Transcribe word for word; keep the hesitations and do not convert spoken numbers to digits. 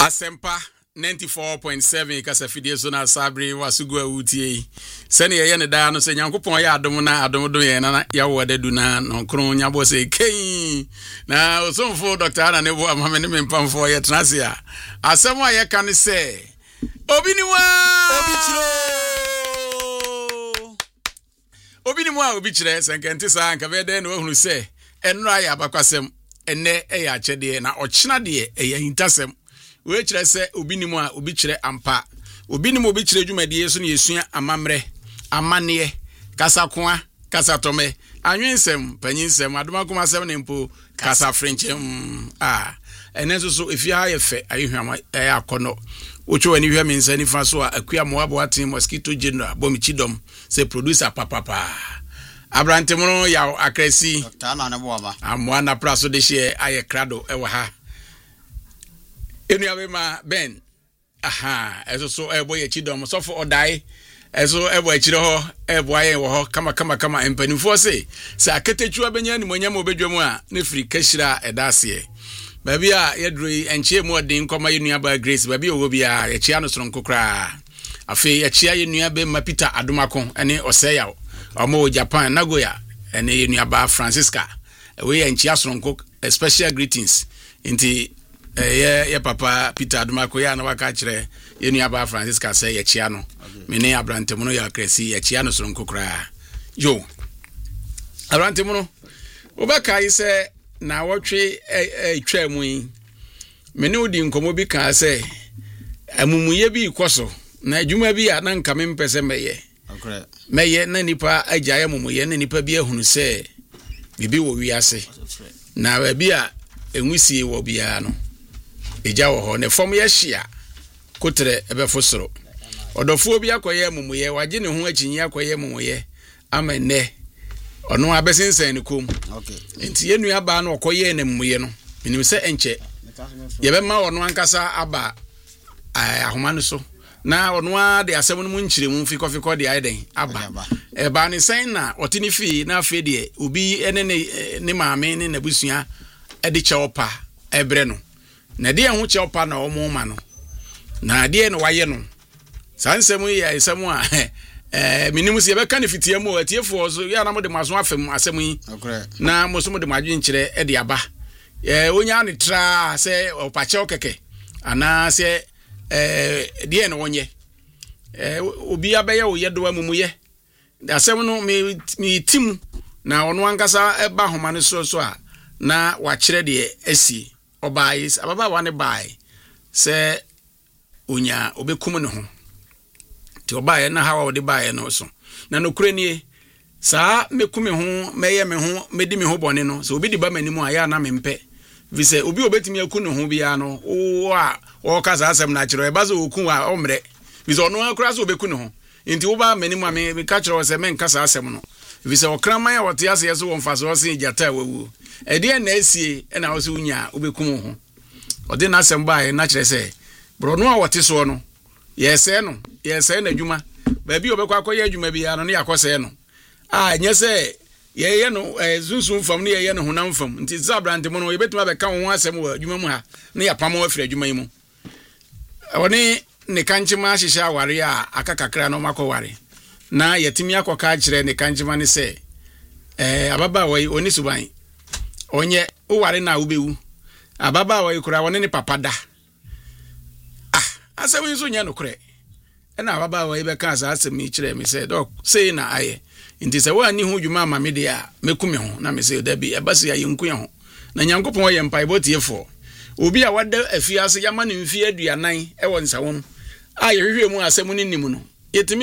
Asempa ninety-four point seven kasafidie so na sabri wasugu awutie sene ye ne da no se nyankopon ya adom na adom do ye na ya wodadu na nonkron nyabo se kei na osomfo Doctor Ana nebo amame ne mempamfo ye transia asemo ye kan se obiniwa obichiro obiniwa obichire senkenti sa nka vede no hunu se enra ya bakwasem enne e ya chede na ochina de e ya hintasem we kire se obinimu a obi kire ampa obinimu obi kire dwumadie so ne yesua amamre amane kasakoa kasatome anwensem panyinsem adomakoma sem ne mpo kasa french mm, ah enenso so efia ye fe ayehwama e akono ocho ani hwa mensa ni fa so akua moabo atin mosquito general bomichidom se producer papapa abrantemono ya akresi Doctor Ana ne bo ama amwana praso de hye aye krado e wa ha enu abema ben aha eso so ebo ye chidom so for odai eso ebo achire ho ebo aye wo ho kama kama kama empanifo se se aketechu abenya ni monyam obedwam a ne firi kashira edase ba bia ye duru enchie mu odin koma ye nuaba Grace ba bia wo bia ye chia no soronko kra afi ye chia ye nuaba ma Peter Adomako ene oseya omo Japan Nagoya ene ye nuaba Francisca we ye enchia soronko special greetings inti eh ye ye papa Peter Adomako ya na waka kire ye nuaba Francisca say ye chia no me ne abrantemo no ya kresi ye chia no soronko kra yo abrantemo no obaka yi se na wotwe etwa mu yi me ne odi nkomo bi ka se amumuye bi ikoso na adwuma bi a na nka me mpese meye akure meye na nipa agyaye amumuye na nipa bi ehunu se bibi wo wiase na ba bi a enwusie wo bia no eja wo ho ne fom ye hia kotre ebefo soro odofo bi akoye amumuye waje ne ho akinyi akoye amumuye amene ono abesensen ne kom okay enti ye nua ba na okoye ne mmuye no minim se enche ye be ma ono ankasa aba ahoma no so na ono a de asem no mu nkyire mu fi kofi ko de aiden aba e ba ne sen na otini fi na afi de obi ene ne ne maame ne nabusua e de cheopa ebre no na de ho cheopa na omo ma no na de no waye no sansem ye esem a eh minimu se be kan fitie mu atiefo so ya na mo de maso afem asem yi na mo so mo de madwen kire e de aba eh onya ne tra se opache okeke ana se eh de no wonye eh obi abeya wo yedo amumuye asem no me me tim na ono ankasa e ba homa ne so so a na wa kire de asi obai ababa wa ne bai se onya obekum ne ho ti obaye na hawa odi baye no so na no kure nie saa mekumi ho meye me ho medi me ho bone no so obi di ba manimu aya na mempe vise obi obetimi akunu ho bia no o a o kasa asem na kiro e bazo okun a omre vise ono akura so obekunu ho nti wo ba manimu a me ka kiro se men kasa asem no vise okraman ya wote ase yeso won faso se jata wawu e de na asie e na wo se unya obekum ho odi na asem baye na kire se bro no a wote so no yese no yese na adwuma ba bi obekwa akoye adwuma bi ya no ne yakose no ah nyese ye ye no zunsun fam ne ye ye no honam fam nti zabrante mo no ye betuma be ka ho asem wa adwuma mu ha ne yapamo afiri adwuma yi mu woni ne kanchima hihia aware a akakakra no makoware na yetimi akoka kire ne kanchima ne se eh ababa wai oni suban onye uware na ubewu ababa wai kura woni ne papada asem nso nya no kure ena baba wa ibe kan sa asem mi kire mi se dok sei na aye nti se wa ni hu dwuma ma me de a mekumi ho na me se da bi ebase ya yinku ya ho na nyankopon ye mpai botiefo obi a wada afiase yama ne mfi aduanan e won sawon a ye hwehwe mu asem ni nim no yetimi